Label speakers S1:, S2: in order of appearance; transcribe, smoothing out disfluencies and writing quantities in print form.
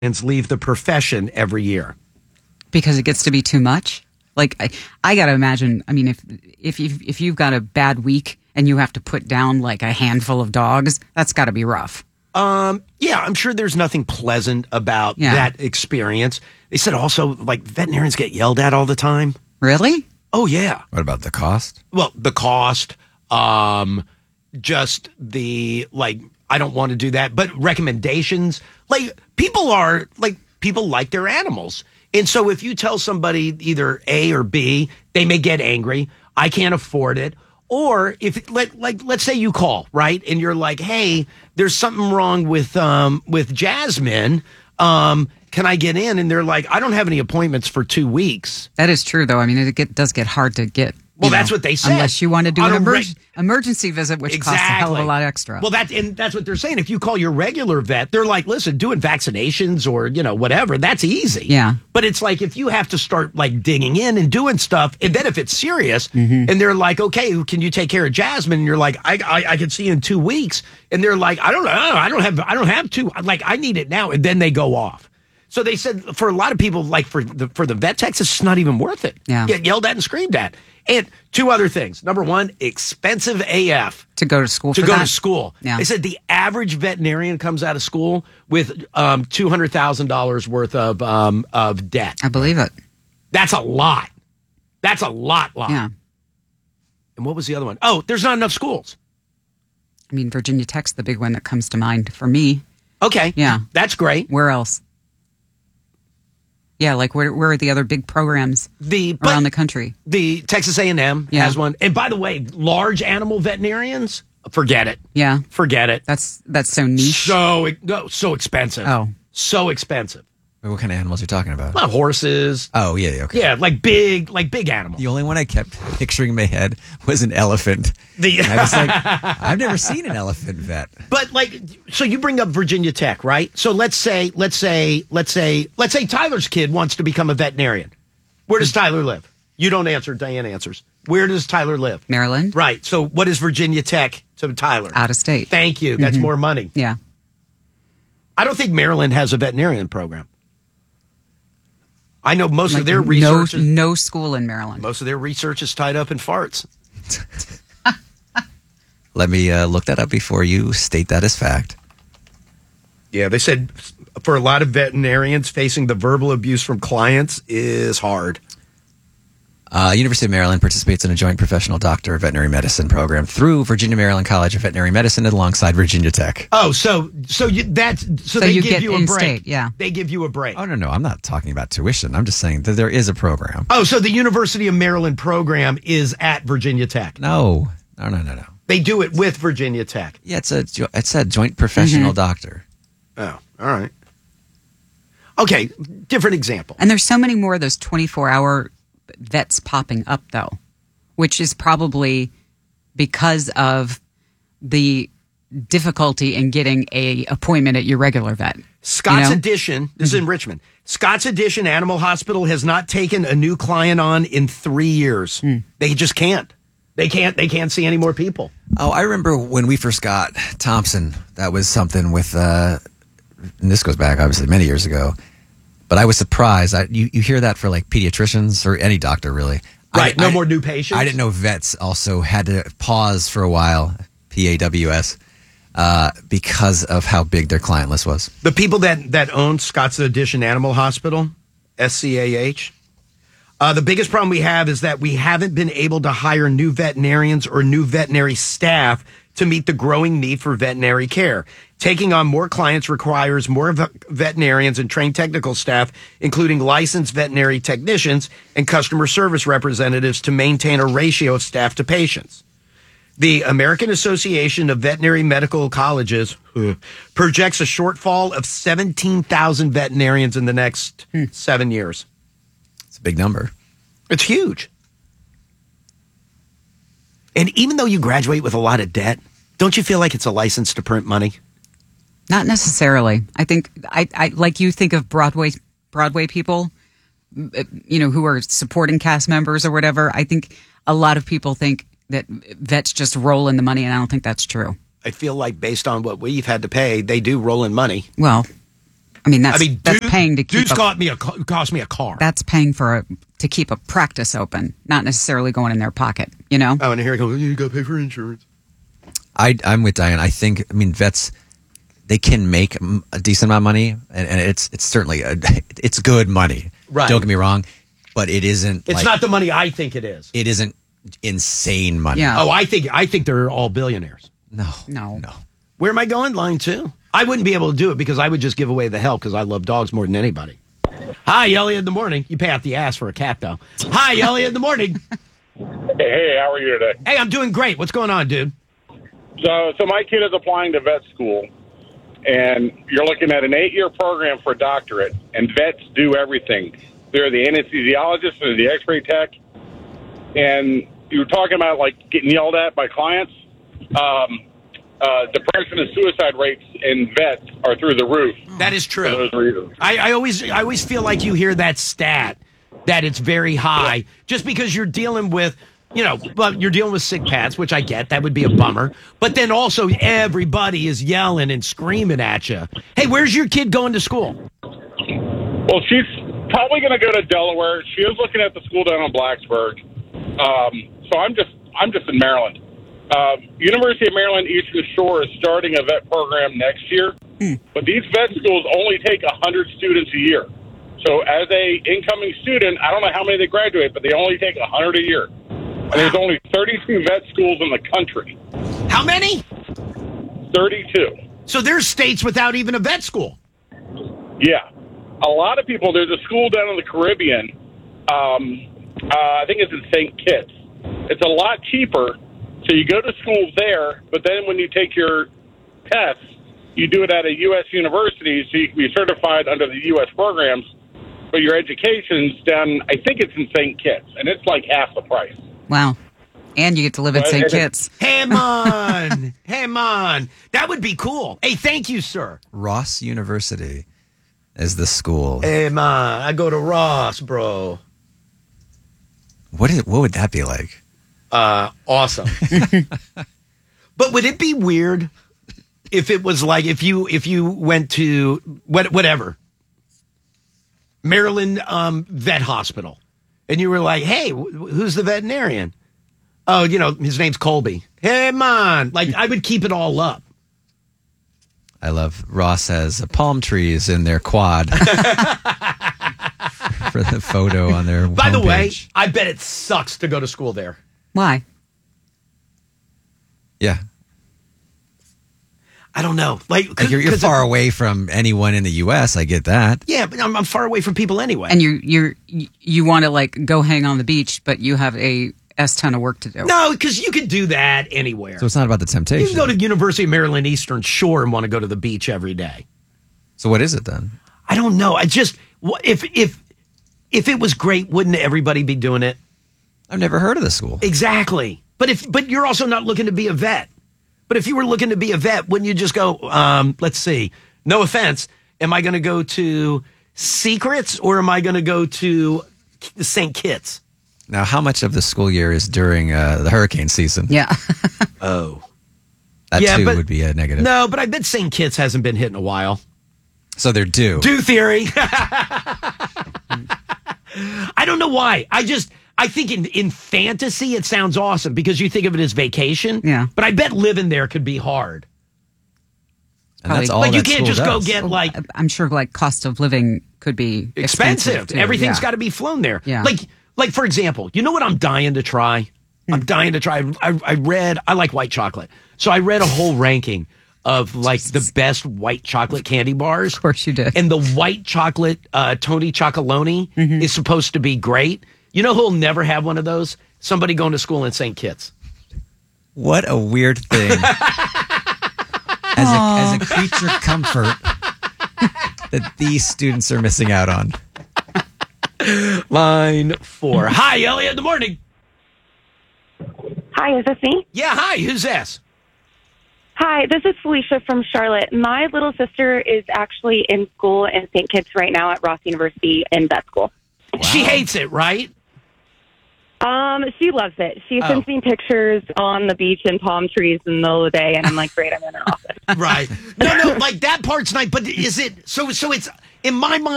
S1: leave the profession every year?
S2: Because it gets to be too much. Like I got to imagine. I mean, if you've got a bad week and you have to put down like a handful of dogs, that's got to be rough.
S1: Yeah, I'm sure there's nothing pleasant about that experience. They said also, like, veterinarians get yelled at all the time.
S2: Really?
S1: Oh, yeah.
S3: What about the cost?
S1: Well, the cost, just the, like, I don't want to do that, but recommendations. Like, people like their animals. And so if you tell somebody either A or B, they may get angry. I can't afford it. Or if, let's say you call, right? And you're like, hey, there's something wrong with Jasmine. Can I get in? And they're like, I don't have any appointments for 2 weeks.
S2: That is true, though. I mean, it does get hard to get.
S1: Well, that's what they said.
S2: Unless you want to do an emergency visit, which costs a hell of a lot extra.
S1: Well, that's what they're saying. If you call your regular vet, they're like, listen, doing vaccinations or, whatever, that's easy.
S2: Yeah.
S1: But it's like if you have to start like digging in and doing stuff, and then if it's serious, and they're like, okay, can you take care of Jasmine? And you're like, I can see you in 2 weeks. And they're like, I don't know, I don't have to. Like, I need it now. And then they go off. So they said for a lot of people, like for the vet techs, it's just not even worth it.
S2: Yeah.
S1: Get yelled at and screamed at. And two other things. Number one, expensive AF.
S2: To go to school
S1: to school.
S2: Yeah.
S1: They said the average veterinarian comes out of school with $200,000 worth of debt.
S2: I believe it.
S1: That's a lot. That's a lot.
S2: Yeah.
S1: And what was the other one? Oh, there's not enough schools.
S2: I mean, Virginia Tech's the big one that comes to mind for me.
S1: Okay.
S2: Yeah.
S1: That's great.
S2: Where else? Yeah, like where are the other big programs around the country?
S1: The Texas A&M has one. And by the way, large animal veterinarians, forget it.
S2: Yeah.
S1: Forget it.
S2: That's so niche.
S1: So expensive.
S2: Oh.
S1: So expensive.
S3: What kind of animals are you talking about?
S1: Well, horses.
S3: Oh, yeah, okay.
S1: Yeah, like big animals.
S3: The only one I kept picturing in my head was an elephant. And I was like, I've never seen an elephant vet.
S1: But so you bring up Virginia Tech, right? So let's say Tyler's kid wants to become a veterinarian. Where does Tyler live? You don't answer, Diane answers. Where does Tyler live?
S2: Maryland.
S1: Right. So what is Virginia Tech to Tyler?
S2: Out of state.
S1: Thank you. That's more money.
S2: Yeah.
S1: I don't think Maryland has a veterinarian program. I know most of their research.
S2: No school in Maryland.
S1: Most of their research is tied up in farts.
S3: Let me look that up before you state that as fact.
S1: Yeah, they said for a lot of veterinarians, facing the verbal abuse from clients is hard.
S3: University of Maryland participates in a joint professional doctor of veterinary medicine program through Virginia Maryland College of Veterinary Medicine and alongside Virginia Tech.
S1: Oh, so they give you a break.
S2: State, yeah.
S1: They give you a break.
S3: Oh, no, I'm not talking about tuition. I'm just saying that there is a program.
S1: Oh, so the University of Maryland program is at Virginia Tech.
S3: No.
S1: They do it with Virginia Tech.
S3: Yeah, it's a joint professional doctor.
S1: Oh, all right. Okay, different example.
S2: And there's so many more of those 24-hour vets popping up, though, which is probably because of the difficulty in getting a appointment at your regular vet.
S1: Scott's Addition, this is in Richmond. Scott's Addition Animal Hospital has not taken a new client on in 3 years. They just can't. They can't see any more people.
S3: Oh, I remember when we first got Thompson, that was something with, and this goes back obviously many years ago, but I was surprised. You hear that for like pediatricians or any doctor really.
S1: Right, no more new patients.
S3: I didn't know vets also had to pause for a while, PAWS, because of how big their client list was.
S1: The people that own Scott's Addition Animal Hospital, SCAH, the biggest problem we have is that we haven't been able to hire new veterinarians or new veterinary staff to meet the growing need for veterinary care. Taking on more clients requires more veterinarians and trained technical staff, including licensed veterinary technicians and customer service representatives to maintain a ratio of staff to patients. The American Association of Veterinary Medical Colleges projects a shortfall of 17,000 veterinarians in the next 7 years.
S3: It's a big number.
S1: It's huge. And even though you graduate with a lot of debt, don't you feel like it's a license to print money?
S2: Not necessarily. I think I like you think of Broadway people, who are supporting cast members or whatever. I think a lot of people think that vets just roll in the money, and I don't think that's true.
S1: I feel like based on what we've had to pay, they do roll in money.
S2: Well, I mean, that's paying to keep.
S1: Dude's cost me a car.
S2: That's paying to keep a practice open, not necessarily going in their pocket. You know.
S1: Oh, and here I go. You got to pay for insurance.
S3: I'm with Diane. I mean, vets, they can make a decent amount of money, and it's certainly it's good money.
S1: Right.
S3: Don't get me wrong, but it isn't.
S1: It's not the money I think it is.
S3: It isn't insane money.
S2: Yeah.
S1: Oh, I think they're all billionaires.
S3: No.
S1: Where am I going? Line 2. I wouldn't be able to do it because I would just give away the help because I love dogs more than anybody. Hi, Elliot in the morning. You pay out the ass for a cat, though. Hi, Elliot in the morning.
S4: Hey, how are you today?
S1: Hey, I'm doing great. What's going on, dude?
S4: So my kid is applying to vet school, and you're looking at an 8-year program for a doctorate, and vets do everything. They're the anesthesiologist, they're the x-ray tech, and you were talking about, like, getting yelled at by clients. Depression and suicide rates in vets are through the roof.
S1: That is true.
S4: For those reasons.
S1: I always feel like you hear that stat that it's very high just because you're dealing with, you're dealing with sick pets, which I get. That would be a bummer. But then also everybody is yelling and screaming at you. Hey, where's your kid going to school?
S4: Well, she's probably going to go to Delaware. She is looking at the school down in Blacksburg. So I'm just in Maryland. University of Maryland Eastern Shore is starting a vet program next year, but these vet schools only take 100 students a year. So as a incoming student, I don't know how many they graduate, but they only take 100 a year. And there's only 32 vet schools in the country.
S1: How many?
S4: 32.
S1: So there's states without even a vet school.
S4: Yeah. A lot of people, there's a school down in the Caribbean, I think it's in St. Kitts. It's a lot cheaper. So you go to school there, but then when you take your tests, you do it at a U.S. university, so you can be certified under the U.S. programs. But your education's down, I think it's in St. Kitts, and it's like half the price.
S2: Wow. And you get to live at St. Kitts.
S1: Hey, man. Hey, man. That would be cool. Hey, thank you, sir.
S3: Ross University is the school.
S1: Hey, man. I go to Ross, bro.
S3: What would that be like?
S1: Awesome. But would it be weird if it was like if you went to whatever Maryland vet hospital and you were like, hey, who's the veterinarian? Oh, his name's Colby. Hey, man. Like, I would keep it all up.
S3: I love Ross has palm trees in their quad for the photo on their
S1: By the way,
S3: homepage.
S1: I bet it sucks to go to school there.
S2: Why?
S3: Yeah.
S1: I don't know. Like
S3: you're far away from anyone in the U.S. I get that.
S1: Yeah, but I'm far away from people anyway.
S2: And you want to like go hang on the beach, but you have a ton of work to do.
S1: No, because you can do that anywhere.
S3: So it's not about the temptation.
S1: You can go to University of Maryland Eastern Shore and want to go to the beach every day.
S3: So what is it then?
S1: I don't know. I just if it was great, wouldn't everybody be doing it?
S3: I've never heard of the school.
S1: Exactly. But you're also not looking to be a vet. But if you were looking to be a vet, wouldn't you just go, let's see, no offense, am I going to go to Secrets or am I going to go to St. Kitts?
S3: Now, how much of the school year is during the hurricane season?
S2: Yeah.
S1: Oh.
S3: That too would be a negative.
S1: No, but I bet St. Kitts hasn't been hit in a while.
S3: So they're due.
S1: Due theory. I don't know why. I think in fantasy it sounds awesome because you think of it as vacation.
S2: Yeah.
S1: But I bet living there could be hard.
S3: And that's all
S1: Like you
S3: that
S1: can't
S3: school
S1: just go
S3: does.
S1: get like
S2: I'm sure like cost of living could be
S1: expensive.
S2: too.
S1: Everything's
S2: Yeah.
S1: got to be flown there.
S2: Yeah.
S1: Like for example, you know what I'm dying to try? I'm dying to try. I like white chocolate. So I read a whole ranking of like the best white chocolate candy bars.
S2: Of course you did.
S1: And the white chocolate Tony Chocoloni is supposed to be great. You know who'll never have one of those? Somebody going to school in St. Kitts.
S3: What a weird thing. as a creature comfort that these students are missing out on.
S1: Line 4. Hi, Elliot in the morning.
S5: Hi, is this me?
S1: Yeah, hi. Who's this?
S5: Hi, this is Felicia from Charlotte. My little sister is actually in school in St. Kitts right now at Ross University in vet school.
S1: She hates it, right?
S5: She loves it. She sends me pictures on the beach and palm trees in the middle of the day, and I'm like, great, I'm in her office.
S1: Right. No, like that part's nice, but is it, so it's, in my mind,